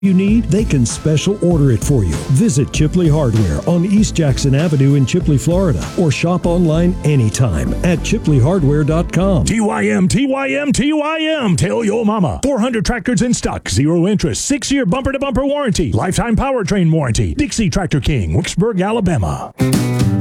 you need, they can special order it for you. Visit Chipley Hardware on East Jackson Avenue in Chipley, Florida, or shop online anytime at ChipleyHardware.com. TYM, TYM, TYM. Tell your mama. 400 tractors in stock, 0 interest, 6-year bumper-to-bumper warranty, lifetime powertrain warranty. Dixie Tractor King, Wicksburg, Alabama.